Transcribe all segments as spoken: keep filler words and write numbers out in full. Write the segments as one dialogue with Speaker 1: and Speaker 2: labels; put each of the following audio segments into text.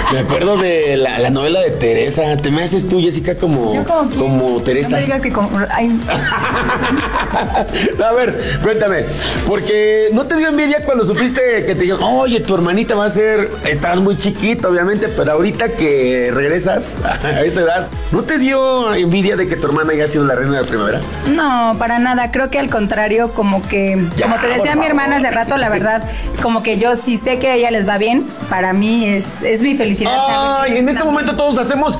Speaker 1: Me acuerdo de la, la novela de Teresa. ¿Te me haces tú, Jessica, como,
Speaker 2: Yo como,
Speaker 1: como Teresa?
Speaker 2: No me digas que como... Ay.
Speaker 1: A ver, cuéntame. Porque no te dio envidia cuando supiste que te dijeron, oye, tu hermanita va a ser... Estabas muy chiquita, obviamente, pero ahorita que regresas a esa edad, ¿no te dio envidia de que tu hermana haya sido la reina de la primavera?
Speaker 2: No, para nada. Creo que al contrario, como que... Ya, como te decía mi hermana hace rato, la verdad, como que yo sí sé que a ella les va bien. Para mí es, es mi felicidad.
Speaker 1: Ay, en este momento todos hacemos...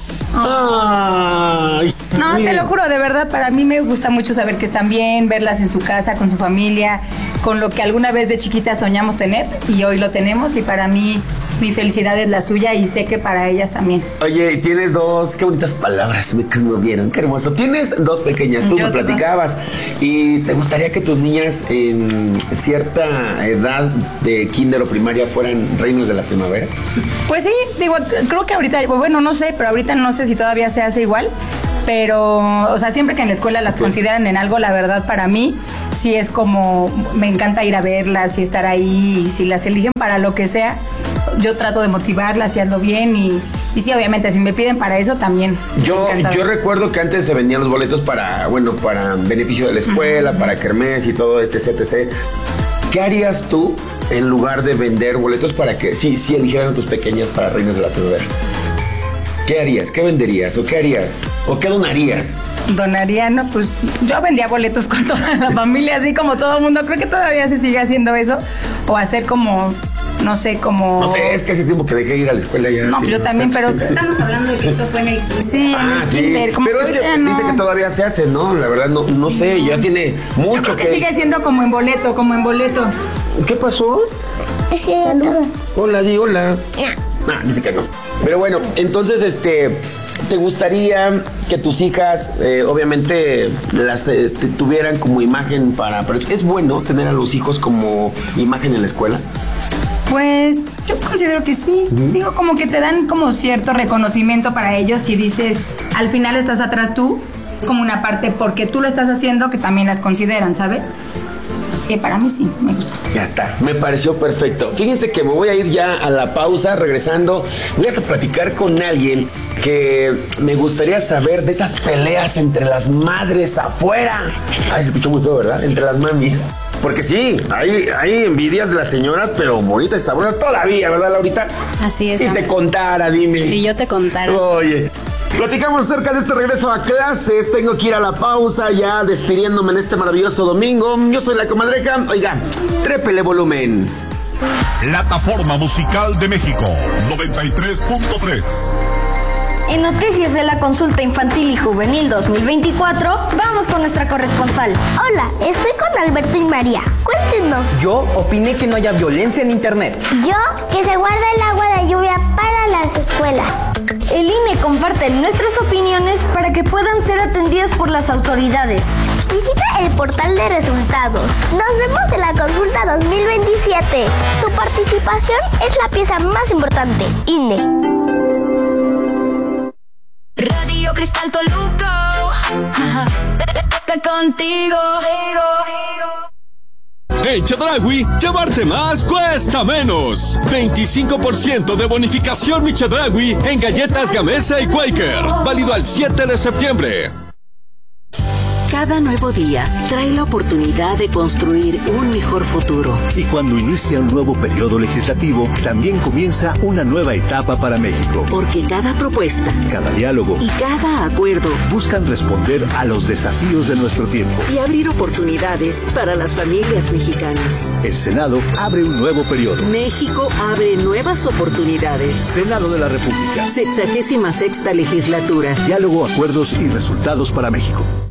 Speaker 1: Ay.
Speaker 2: No, te lo juro, de verdad, para mí me gusta mucho saber que están bien, verlas en su casa, con su familia, con lo que alguna vez de chiquita soñamos tener y hoy lo tenemos y para mí mi felicidad es la suya y sé que para ellas también.
Speaker 1: Oye, tienes dos, qué bonitas palabras, me vieron, qué hermoso. Tienes dos pequeñas, tú Yo me platicabas dos. Y te gustaría que tus niñas en cierta edad de kinder o primaria fueran reinas de la primavera.
Speaker 2: Pues sí, digo, creo que ahorita, bueno, no sé, pero ahorita no sé si todavía se hace igual. Pero, o sea, siempre que en la escuela las consideran en algo, la verdad para mí sí es como, me encanta ir a verlas y estar ahí, y si las eligen para lo que sea, yo trato de motivarlas y hazlo bien y, y sí, obviamente, si me piden para eso también.
Speaker 1: Yo, yo recuerdo que antes se vendían los boletos para, bueno, para beneficio de la escuela, uh-huh. para kermés y todo, etc, etcétera. ¿Qué harías tú en lugar de vender boletos para que, sí, sí eligieran a tus pequeñas para reinas de la primavera? ¿Qué harías? ¿Qué venderías? ¿O qué harías? ¿O qué donarías?
Speaker 2: Donaría, no, pues yo vendía boletos con toda la familia, así como todo el mundo. Creo que todavía se sigue haciendo eso. O hacer como, no sé, como...
Speaker 1: No sé, es que hace tiempo que dejé ir a la escuela ya.
Speaker 2: No, pues yo también, pero... Estamos hablando de que esto fue en el kinder. Sí,
Speaker 1: ah,
Speaker 2: en el
Speaker 1: sí.
Speaker 2: kinder. Como
Speaker 1: pero es que no... dice que todavía se hace, ¿no? La verdad, no, no sé, ya tiene mucho
Speaker 2: yo creo que...
Speaker 1: que...
Speaker 2: sigue siendo como en boleto, como en boleto.
Speaker 1: ¿Qué pasó?
Speaker 3: Es cierto.
Speaker 1: Hola, di hola. No, dice que no. Pero bueno, entonces, este, ¿te gustaría que tus hijas, eh, obviamente, las eh, tuvieran como imagen para... Pero es bueno tener a los hijos como imagen en la escuela?
Speaker 2: Pues yo considero que sí. Uh-huh. Digo, como que te dan como cierto reconocimiento para ellos y dices, al final estás atrás tú. Es como una parte porque tú lo estás haciendo que también las consideran, ¿sabes? Que para mí sí, me gusta.
Speaker 1: Ya está, me pareció perfecto. Fíjense que me voy a ir ya a la pausa, regresando. Voy a platicar con alguien que me gustaría saber de esas peleas entre las madres afuera. Ay, se escuchó muy feo, ¿verdad? Entre las mamis. Porque sí, hay, hay envidias de las señoras, pero bonitas y sabrosas todavía, ¿verdad, Laurita?
Speaker 4: Así es.
Speaker 1: Si te contara, dime.
Speaker 4: Si yo te contara.
Speaker 1: Oye. Platicamos acerca de este regreso a clases. Tengo que ir a la pausa ya despidiéndome en este maravilloso domingo. Yo soy la comadreja. Oiga, trépele volumen.
Speaker 5: Plataforma Musical de México noventa y tres punto tres.
Speaker 6: En noticias de la consulta infantil y juvenil dos mil veinticuatro, vamos con nuestra corresponsal.
Speaker 3: Hola, estoy con Alberto y María. Cuéntenos.
Speaker 7: Yo opiné que no haya violencia en internet.
Speaker 3: Yo, que se guarda el agua de lluvia para las escuelas.
Speaker 6: El I N E comparte nuestras opiniones para que puedan ser atendidas por las autoridades.
Speaker 3: Visita el portal de resultados. Nos vemos en la consulta dos mil veintisiete. Tu participación es la pieza más importante. I N E.
Speaker 8: Radio Cristal Toluca, contigo.
Speaker 9: En Chedraui, llevarte más cuesta menos. veinticinco por ciento de bonificación Mi Chedraui en galletas Gamesa y Quaker. Válido al siete de septiembre.
Speaker 10: Cada nuevo día trae la oportunidad de construir un mejor futuro.
Speaker 11: Y cuando inicia un nuevo periodo legislativo, también comienza una nueva etapa para México.
Speaker 10: Porque cada propuesta,
Speaker 11: cada diálogo
Speaker 10: y cada acuerdo
Speaker 11: buscan responder a los desafíos de nuestro tiempo
Speaker 10: y abrir oportunidades para las familias mexicanas.
Speaker 11: El Senado abre un nuevo periodo.
Speaker 10: México abre nuevas oportunidades.
Speaker 11: Senado de la República.
Speaker 10: Sexagésima sexta legislatura.
Speaker 11: Diálogo, acuerdos y resultados para México.